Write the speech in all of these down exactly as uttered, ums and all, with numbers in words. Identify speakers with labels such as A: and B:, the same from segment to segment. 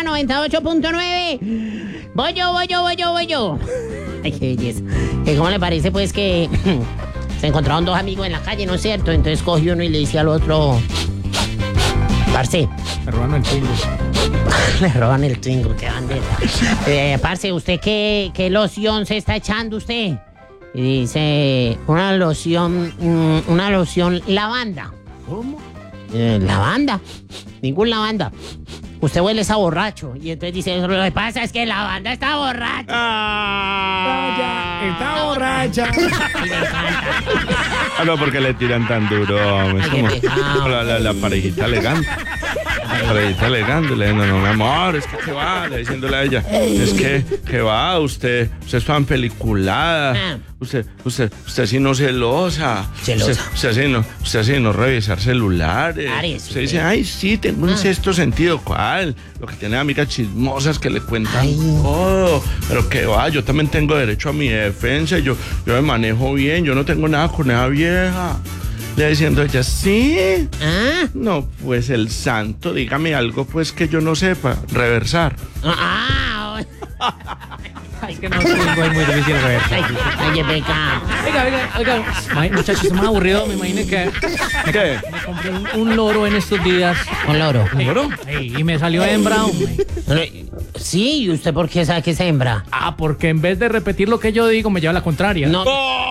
A: noventa y ocho punto nueve. Voy yo, voy yo, voy yo, voy yo. Ay, qué belleza. Eh, ¿Cómo le parece, pues, que se encontraron dos amigos en la calle, ¿no es cierto? Entonces cogió uno y le dice al otro: parce,
B: Me roban el Twingo.
A: le roban el Twingo, qué bandera. Eh, parce, ¿usted qué, qué loción se está echando usted? Y dice, una loción, mm, una loción lavanda.
B: ¿Cómo?
A: Eh, lavanda, ningún lavanda. Usted huele a borracho. Y entonces dice, lo que pasa es que la banda está borracha.
B: Ah, está borracha.
A: Y me encanta.
C: Ah, no, porque le tiran tan duro. Es
A: Ay,
C: como
A: qué pecado.
C: la, la, la parejita elegante. La parejita elegante. Le diciendo, no, mi amor, es que qué va. Le diciéndole a ella, es que, ¿qué va? Usted, usted es tan peliculada.
A: Ah.
C: Usted, usted, usted así no celosa.
A: Celosa.
C: Usted, usted así no, usted así no revisar celulares.
A: Ares,
C: Usted dice, ay, sí, tengo un
A: Ah.
C: sexto sentido. ¿Cuál? Lo que tiene amigas chismosas que le cuentan
A: Ay.
C: todo. Pero que va, yo también tengo derecho a mi defensa. Yo, yo me manejo bien. Yo no tengo nada con esa vieja. Le diciendo a ella, sí.
A: Ah,
C: No, pues el santo, dígame algo pues que yo no sepa. Reversar.
A: ah,
B: Es que no, Twingo es muy difícil
A: ay,
B: reversar.
A: ay, qué pecado.
B: Oiga, oiga, oiga. Ay, muchachos, estamos aburridos. Me imagino que
C: ¿Qué?
B: me compré un, un loro en estos días.
A: Un loro.
B: ¿Un loro? Sí, y me salió hembra, hombre.
A: Sí, ¿y usted por qué sabe que es hembra?
B: Ah, porque en vez de repetir lo que yo digo, me lleva la contraria.
A: No.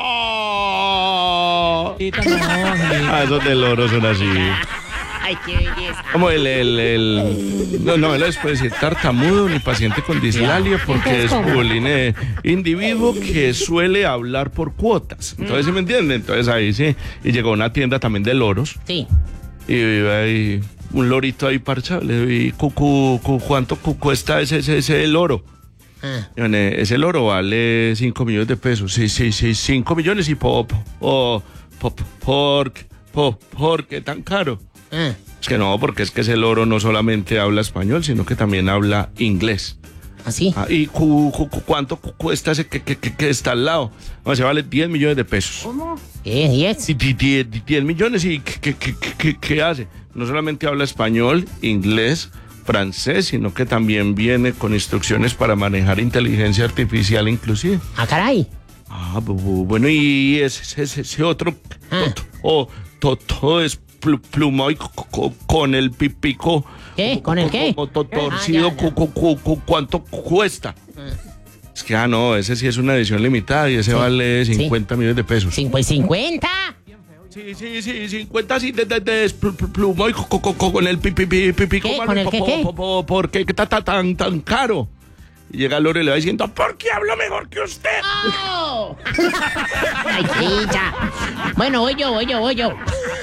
C: ¡Oh!
B: Tita, no, ni-
C: Ah, esos de loros son así.
A: Ay, qué belleza.
C: Como el, el, el... No, no, él es puede decir tartamudo ni paciente con dislalia porque es bullying, eh, individuo que suele hablar por cuotas. Entonces, ¿sí me entiende? Entonces ahí sí. Y llegó a una tienda también de loros
A: Sí.
C: y vive ahí un lorito ahí parchado. Le vi, cu, cu, cu, ¿cuánto cu- cuesta ese, ese, ese loro?
A: Ah.
C: Y, bueno, ese loro vale cinco millones de pesos. Sí, sí, sí, cinco millones y pop. O, pop, por, por, ¿por qué tan caro?
A: Ah.
C: Es que no, porque es que ese loro no solamente habla español, sino que también habla inglés.
A: ¿Así?
C: Ah, ¿Y cu, cu, cu- cuánto cu- cuesta ese que, que, que, que está al lado? No, se vale diez millones de pesos.
A: ¿Qué? ¿diez?
C: Sí, di- di- di- diez millones y ¿qué, qué, qué, qué- qué hace? No solamente habla español, inglés, francés, sino que también viene con instrucciones para manejar inteligencia artificial inclusive.
A: Ah, caray.
C: Ah, bu- bu- bueno, y ese, ese, ese otro,
A: Ah.
C: to- to- to- todo es plu- plumado y co- co- con el pipico.
A: ¿Qué? ¿Con el qué?
C: Como to-
A: Ah,
C: torcido,
A: ya, ya.
C: cu- cu- cu- cu- ¿cuánto cuesta? Es que, ah, no, ese sí es una edición limitada y ese
A: Sí,
C: vale
A: sí.
C: cincuenta millones de pesos.
A: ¿Cinco y cincuenta?
C: Sí, sí, sí, cincuenta así de, de, de pl- pl- plumado y co- co- co- con el pipi, pipi, pipico.
A: ¿Qué?
C: mano,
A: ¿Con el
C: po-
A: qué,
C: po-
A: qué?
C: po- po- ¿Por qué está ta- tan, tan caro? Y llega Lore y le va diciendo, ¿por qué hablo mejor que usted?
A: ¡Oh! ¡Ay, chicha! Bueno, voy yo, voy yo, voy yo.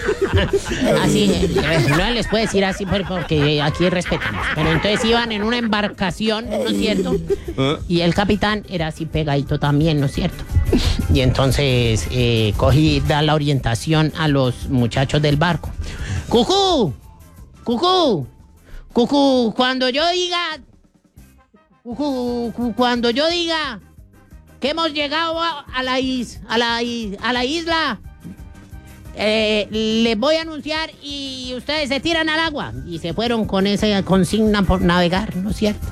A: Así, eh, no les puedo decir así por- porque aquí respetamos. Pero entonces iban en una embarcación, ¿no es cierto?
C: ¿Ah?
A: Y el capitán era así pegadito también, ¿no es cierto? Y entonces eh, cogí, da la orientación a los muchachos del barco. ¡Cucú! ¡Cucú! ¡Cucú! Cuando yo diga... Cucú, cu- cuando yo diga que hemos llegado a, a la, is, a, la is- a la isla, eh, les voy a anunciar y ustedes se tiran al agua. Y se fueron con esa consigna por navegar, ¿no es cierto?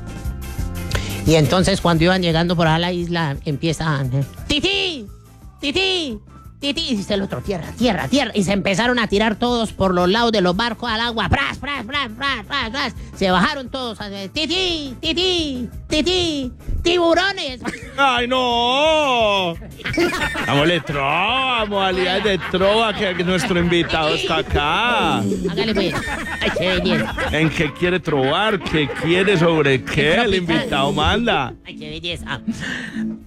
A: Y entonces cuando iban llegando por a la isla, empiezan... eh, ¡Tití! ¡Tití! ¡Tití! Y dice el otro, tierra, tierra, tierra. Y se empezaron a tirar todos por los lados de los barcos al agua. ¡Pras, pras, pras, pras, pras, pras! Se bajaron todos. a decir, ¡Tití! ¡Tití! ¡Tití! ¡Tiburones!
C: ¡Ay, no! Dámosle trova, modalidades de trova que, que nuestro invitado está acá.
A: Hágale pues. Ay, qué belleza.
C: ¿En qué quiere trovar? ¿Qué quiere sobre qué? El
A: tropical.
C: invitado manda.
A: Ay, qué belleza.